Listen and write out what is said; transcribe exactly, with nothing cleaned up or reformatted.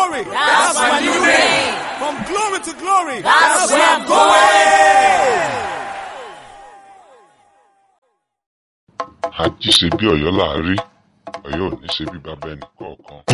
glory. That's when you reign. From glory to glory. That's where I'm going. Àjí ṣe bí Ọ̀yọ́ là á rí, Ọ̀yọ́ ò ní ṣe bí bàbá ẹnì kọ̀ọ̀kan.